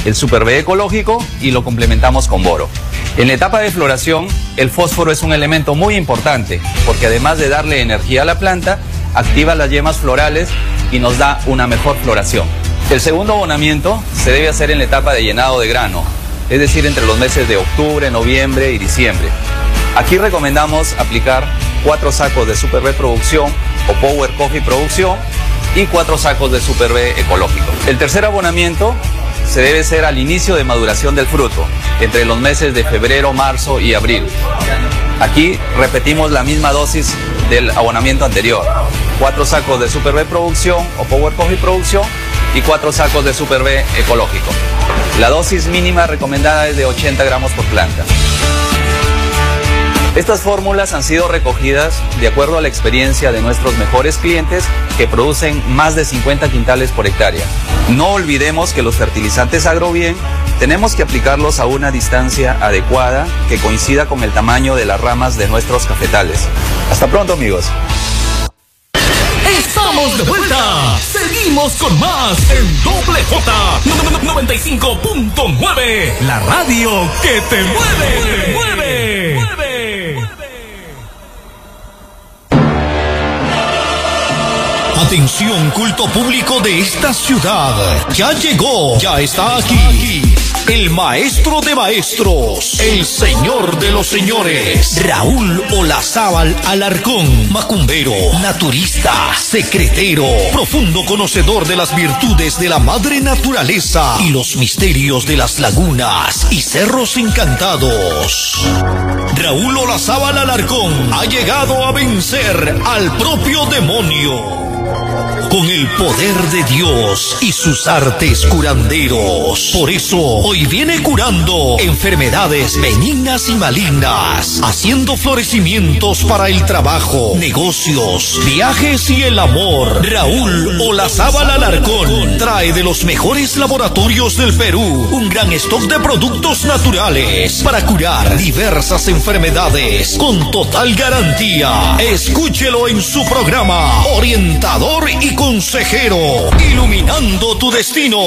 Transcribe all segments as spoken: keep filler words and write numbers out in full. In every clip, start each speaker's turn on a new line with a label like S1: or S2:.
S1: el Super B ecológico y lo complementamos con boro. En la etapa de floración, el fósforo es un elemento muy importante porque además de darle energía a la planta, activa las yemas florales y nos da una mejor floración. El segundo abonamiento se debe hacer en la etapa de llenado de grano, es decir, entre los meses de octubre, noviembre y diciembre. Aquí recomendamos aplicar cuatro sacos de Super B Producción o Power Coffee Producción y cuatro sacos de Super B ecológico. El tercer abonamiento se debe hacer al inicio de maduración del fruto, entre los meses de febrero, marzo y abril. Aquí repetimos la misma dosis del abonamiento anterior. Cuatro sacos de Super B Producción o Power Coffee Producción y cuatro sacos de Super B ecológico. La dosis mínima recomendada es de ochenta gramos por planta. Estas fórmulas han sido recogidas de acuerdo a la experiencia de nuestros mejores clientes que producen más de cincuenta quintales por hectárea. No olvidemos que los fertilizantes Agrobien tenemos que aplicarlos a una distancia adecuada que coincida con el tamaño de las ramas de nuestros cafetales. Hasta pronto, amigos.
S2: ¡Estamos de vuelta! ¡Seguimos con más en Doble J noventa y cinco punto nueve! La radio que te mueve, te mueve, mueve. Atención, culto público de esta ciudad. Ya llegó, ya está aquí. El maestro de maestros, el señor de los señores, Raúl Olazábal Alarcón, macumbero, naturista, secretero, profundo conocedor de las virtudes de la madre naturaleza y los misterios de las lagunas y cerros encantados. Raúl Olazábal Alarcón ha llegado a vencer al propio demonio con el poder de Dios y sus artes curanderos. Por eso hoy viene curando enfermedades benignas y malignas, haciendo florecimientos para el trabajo, negocios, viajes y el amor. Raúl Olazábal Alarcón trae de los mejores laboratorios del Perú un gran stock de productos naturales para curar diversas enfermedades con total garantía. Escúchelo en su programa Orientador y Consejero, iluminando tu destino.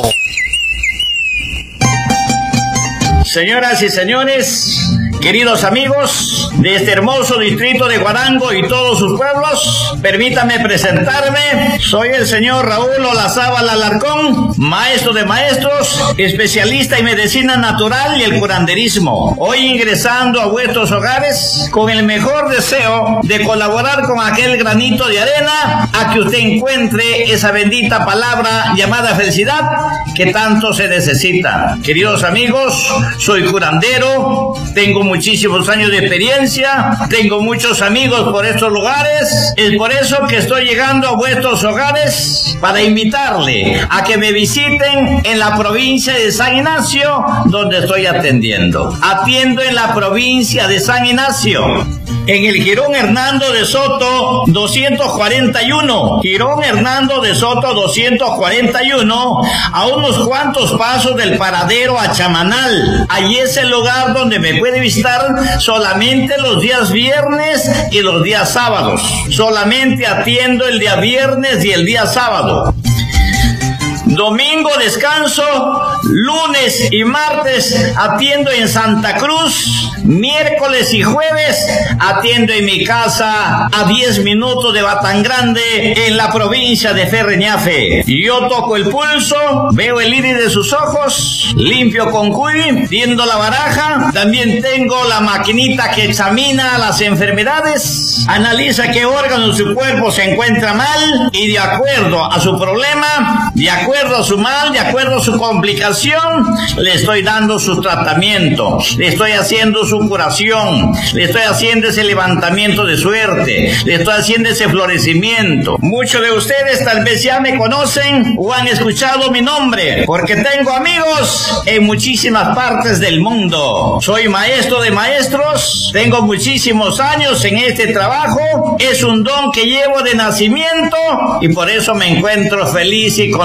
S3: Señoras y señores, queridos amigos de este hermoso distrito de Huarango y todos sus pueblos, permítanme presentarme. Soy el señor Raúl Olazábal Alarcón, maestro de maestros, especialista en medicina natural y el curanderismo. Hoy ingresando a vuestros hogares con el mejor deseo de colaborar con aquel granito de arena a que usted encuentre esa bendita palabra llamada felicidad que tanto se necesita. Queridos amigos, soy curandero, tengo muchísimos años de experiencia, tengo muchos amigos por estos lugares. Es por eso que estoy llegando a vuestros hogares para invitarle a que me visiten en la provincia de San Ignacio, donde estoy atendiendo. Atiendo en la provincia de San Ignacio, en el Girón Hernando de Soto doscientos cuarenta y uno. Girón Hernando de Soto doscientos cuarenta y uno, a unos cuantos pasos del paradero a Chamanal. Allí es el lugar donde me puede visitar solamente los días viernes y los días sábados. Solamente atiendo el día viernes y el día sábado. Domingo descanso, lunes y martes atiendo en Santa Cruz, miércoles y jueves atiendo en mi casa a diez minutos de Batangrande en la provincia de Ferreñafe. Yo toco el pulso, veo el iris de sus ojos, limpio con cuy, tiendo la baraja, también tengo la maquinita que examina las enfermedades, analiza qué órgano de su cuerpo se encuentra mal y de acuerdo a su problema, de acuerdo a su mal, de acuerdo a su complicación, le estoy dando su tratamiento, le estoy haciendo su curación, le estoy haciendo ese levantamiento de suerte, le estoy haciendo ese florecimiento. Muchos de ustedes tal vez ya me conocen o han escuchado mi nombre, porque tengo amigos en muchísimas partes del mundo. Soy maestro de maestros, tengo muchísimos años en este trabajo, es un don que llevo de nacimiento y por eso me encuentro feliz y contento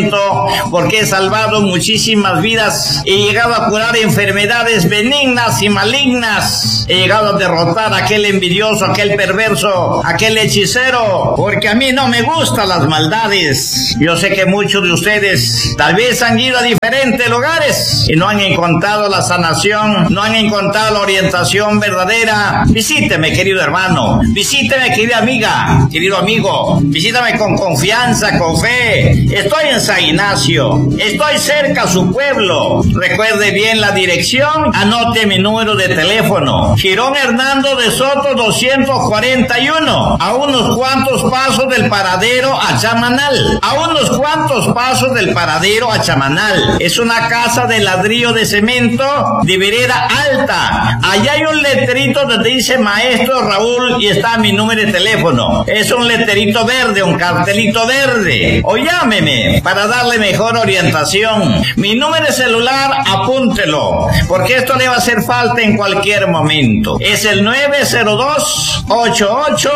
S3: agradecimiento porque he salvado muchísimas vidas. He llegado a curar enfermedades benignas y malignas. He llegado a derrotar a aquel envidioso, aquel perverso, aquel hechicero, porque a mí no me gustan las maldades. Yo sé que muchos de ustedes tal vez han ido a diferentes lugares y no han encontrado la sanación, no han encontrado la orientación verdadera. Visíteme, querido hermano, visíteme, querida amiga, querido amigo, visítame con confianza, con fe. Estoy en San Ignacio, estoy cerca a su pueblo. Recuerde bien la dirección, anote mi número de teléfono: Girón Hernando de Soto doscientos cuarenta y uno, a unos cuantos pasos del paradero a Chamanal, a unos cuantos pasos del paradero a Chamanal. Es una casa de ladrillo de cemento de vereda alta. Allá hay un letrerito donde dice Maestro Raúl y está mi número de teléfono. Es un letterito verde, un cartelito verde. O llámeme para darle mejor orientación. Mi número de celular, apúntelo, porque esto le va a hacer falta en cualquier momento. Es el nueve cero dos, ocho ocho,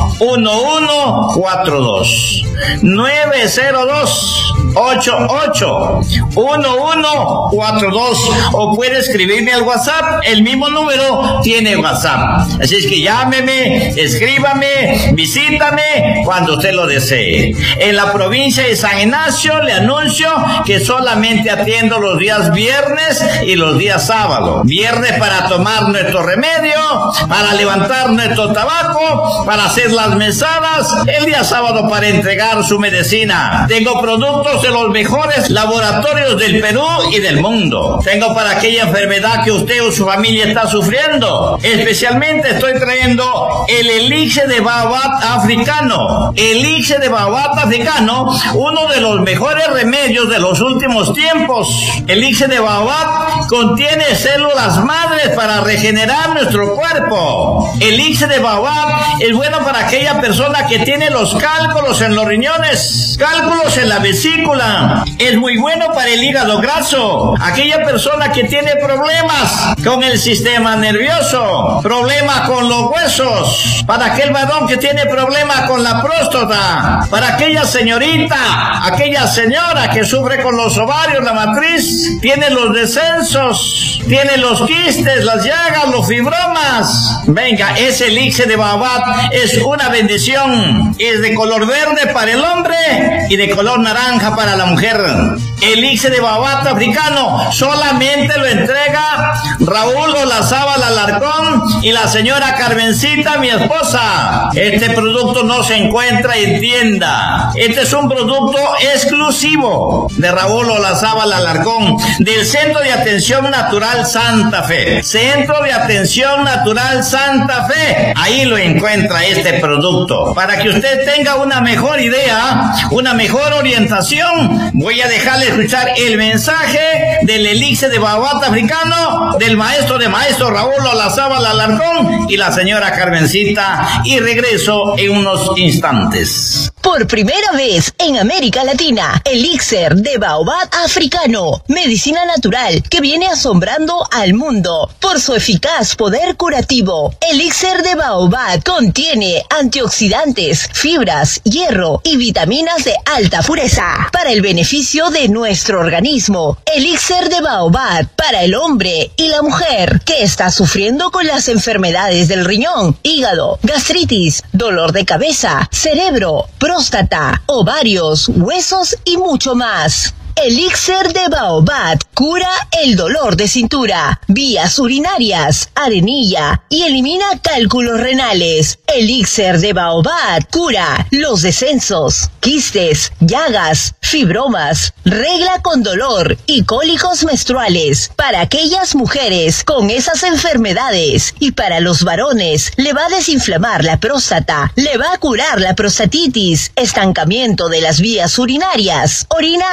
S3: uno uno cuatro dos. nueve cero dos, ocho ocho, uno uno cuatro dos. O puede escribirme al WhatsApp. El mismo número tiene WhatsApp. Así es que llámeme, escríbame, visítame cuando usted lo desee. En la provincia de San Ignacio le anuncio que solamente atiendo los días viernes y los días sábados. Viernes para tomar nuestro remedio, para levantar nuestro tabaco, para hacer las mesadas. El día sábado para entregar su medicina. Tengo productos de los mejores laboratorios del Perú y del mundo. Tengo para aquella enfermedad que usted o su familia está sufriendo. Especialmente estoy trayendo el elixir de baobab africano. Elixir de baobab africano, uno de los mejores remedios de los últimos tiempos. Elixir de baobab contiene células madres para regenerar nuestro cuerpo. Elixir de baobab es bueno para aquella persona que tiene los cálculos en los riñones, cálculos en la vesícula. Es muy bueno para el hígado graso. Aquella persona que tiene problemas con el sistema nervioso, problemas con los huesos, para aquel varón que tiene problemas con la próstata, para aquella señorita, aquella señora que sufre con los ovarios, la matriz, tiene los descensos, tiene los quistes, las llagas, los fibromas. Venga, ese elixir de baobab es una bendición. Es de color verde para el hombre y de color naranja para la mujer. Elixir de baobab africano solamente lo entrega Raúl Olazábal Alarcón y la señora Carmencita, mi esposa. Este producto no se encuentra en tienda. Este es un producto exclusivo de Raúl Olazábal Alarcón, del Centro de Atención Natural Santa Fe. Centro de Atención Natural Santa Fe. Ahí lo encuentra este producto. Para que usted tenga una mejor idea, una mejor orientación, voy a dejarle escuchar el mensaje del elixir de baobab africano del maestro de maestro Raúl Olazábal Alarcón y la señora Carmencita, y regreso en unos instantes.
S4: Por primera vez en América Latina, elixir de baobab africano, medicina natural que viene asombrando al mundo por su eficaz poder curativo. Elixir de baobab contiene antioxidantes, fibras, hierro y vitaminas de alta pureza para el beneficio de nuestro organismo. Elixir de baobab para el hombre y la mujer que está sufriendo con las enfermedades del riñón, hígado, gastritis, dolor de cabeza, cerebro, próstata, ovarios, huesos y mucho más. Elixir de baobab cura el dolor de cintura, vías urinarias, arenilla y elimina cálculos renales. Elixir de baobab cura los descensos, quistes, llagas, fibromas, regla con dolor y cólicos menstruales. Para aquellas mujeres con esas enfermedades y para los varones, le va a desinflamar la próstata, le va a curar la prostatitis, estancamiento de las vías urinarias, orina a cada momento,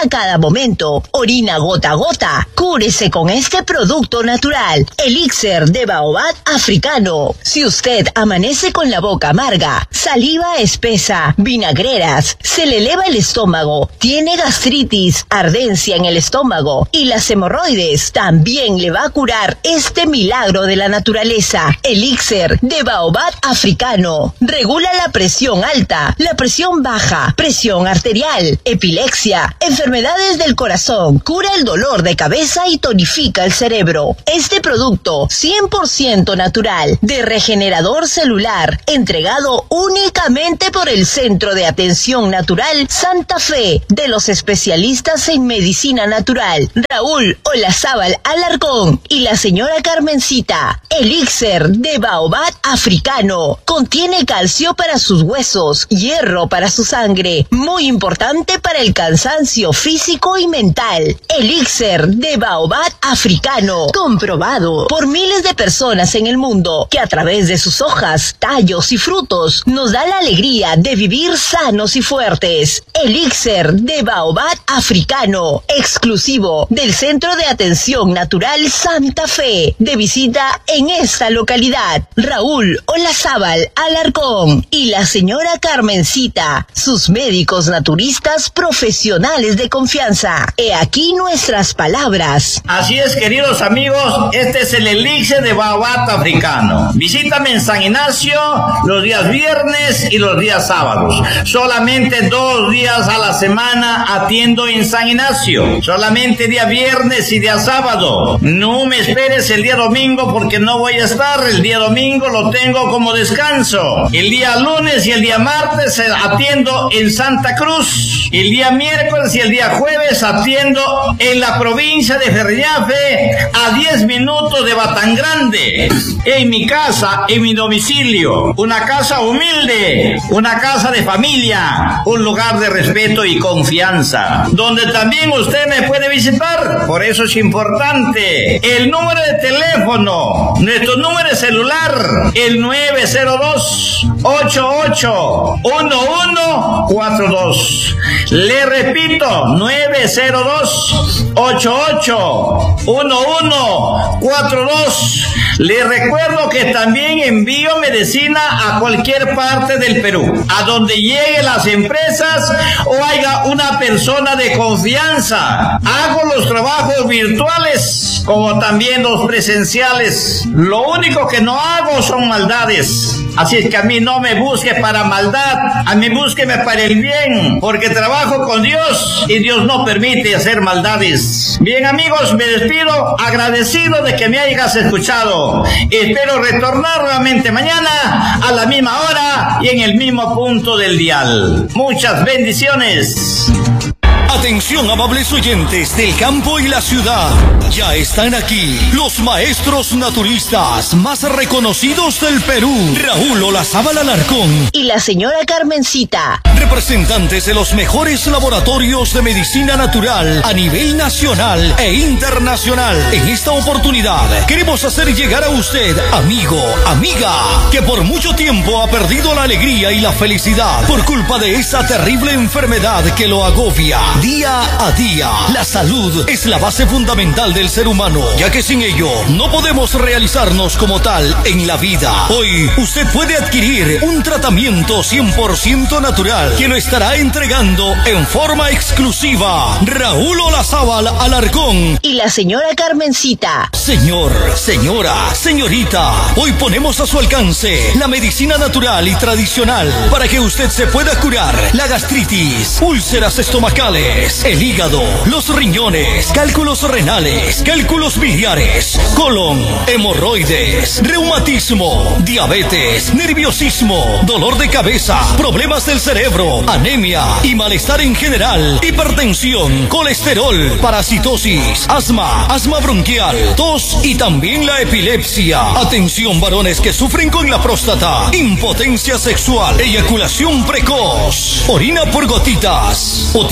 S4: momento, orina gota a gota. Cúrese con este producto natural, Elixir de Baobab africano. Si usted amanece con la boca amarga, saliva espesa, vinagreras, se le eleva el estómago, tiene gastritis, ardencia en el estómago y las hemorroides, también le va a curar este milagro de la naturaleza. Elixir de Baobab africano. Regula la presión alta, la presión baja, presión arterial, epilepsia, enfermedades del corazón, cura el dolor de cabeza y tonifica el cerebro. Este producto cien por ciento natural, de regenerador celular, entregado únicamente por el Centro de Atención Natural Santa Fe, de los especialistas en medicina natural, Raúl Olazábal Alarcón y la señora Carmencita. Elixir de Baobab africano. Contiene calcio para sus huesos, hierro para su sangre, muy importante para el cansancio físico y mental. Elixir de Baobab africano, comprobado por miles de personas en el mundo, que a través de sus hojas, tallos y frutos nos da la alegría de vivir sanos y fuertes. Elixir de Baobab africano, exclusivo del Centro de Atención Natural Santa Fe, de visita en esta localidad. Raúl Olazábal Alarcón y la señora Carmencita, sus médicos naturistas profesionales de confianza. He aquí nuestras palabras.
S3: Así es, queridos amigos, este es el Elixir de Baobab africano. Visítame en San Ignacio los días viernes y los días sábados. Solamente dos días a la semana atiendo en San Ignacio. Solamente día viernes y día sábado. No me esperes el día domingo porque no voy a estar. El día domingo lo tengo como descanso. El día lunes y el día martes atiendo en Santa Cruz. El día miércoles y el día jueves atiendo en la provincia de Ferriafe, a diez minutos de Batangrande. En mi casa, en mi domicilio. Una casa humilde, una casa de familia, un lugar de respeto y confianza, donde también usted me puede visitar. Por eso es importante el número de teléfono, nuestro número de celular, el nueve cero dos, ocho ocho, uno uno cuatro dos. Le repito, nueve cero dos, ocho ocho, uno uno cuatro dos. Le recuerdo que también envío medicina a cualquier parte del Perú, a donde lleguen las empresas o haya una persona de confianza. Hago los trabajos virtuales como también los presenciales. Lo único que no hago son maldades. Así es que a mí no me busque para maldad, a mí búsqueme para el bien, porque trabajo con Dios y Dios no permite hacer maldades. Bien, amigos, me despido agradecido de que me hayas escuchado. Espero retornar nuevamente mañana a la misma hora y en el mismo punto del dial. Muchas bendiciones.
S2: Atención, amables oyentes del campo y la ciudad. Ya están aquí los maestros naturistas más reconocidos del Perú. Raúl Olazábal Alarcón
S4: y la señora Carmencita,
S2: representantes de los mejores laboratorios de medicina natural a nivel nacional e internacional. En esta oportunidad queremos hacer llegar a usted, amigo, amiga, que por mucho tiempo ha perdido la alegría y la felicidad por culpa de esa terrible enfermedad que lo agobia día a día. La salud es la base fundamental del ser humano, ya que sin ello no podemos realizarnos como tal en la vida. Hoy usted puede adquirir un tratamiento cien por ciento natural que lo estará entregando en forma exclusiva Raúl Olazábal Alarcón
S4: y la señora Carmencita.
S2: Señor, señora, señorita, hoy ponemos a su alcance la medicina natural y tradicional para que usted se pueda curar la gastritis, úlceras estomacales, el hígado, los riñones, cálculos renales, cálculos biliares, colon, hemorroides, reumatismo, diabetes, nerviosismo, dolor de cabeza, problemas del cerebro, anemia y malestar en general, hipertensión, colesterol, parasitosis, asma, asma bronquial, tos y también la epilepsia. Atención, varones que sufren con la próstata, impotencia sexual, eyaculación precoz, orina por gotitas o tienes este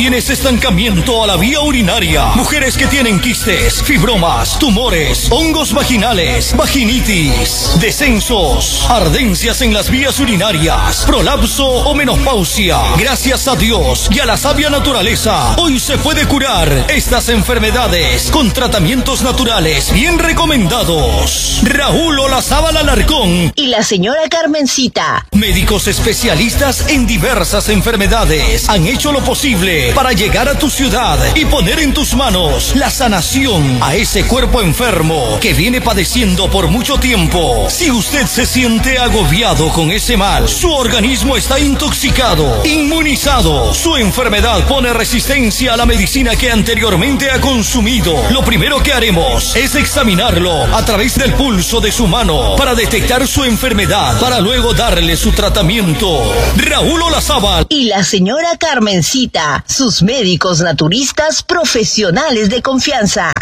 S2: estancamiento a la vía urinaria, mujeres que tienen quistes, fibromas, tumores, hongos vaginales, vaginitis, descensos, ardencias en las vías urinarias, prolapso o menopausia. Gracias a Dios y a la sabia naturaleza, hoy se puede curar estas enfermedades con tratamientos naturales bien recomendados. Raúl Olazábal Alarcón
S4: y la señora Carmencita,
S2: médicos especialistas en diversas enfermedades, han hecho lo posible para llegar a tu ciudad y poner en tus manos la sanación a ese cuerpo enfermo que viene padeciendo por mucho tiempo. Si usted se siente agobiado con ese mal, su organismo está intoxicado, inmunizado, su enfermedad pone resistencia a la medicina que anteriormente ha consumido, lo primero que haremos es examinarlo a través del pulso de su mano para detectar su enfermedad, para luego darle su tratamiento. Raúl Olazábal
S4: y la señora Carmencita, sus médicos naturistas profesionales de confianza.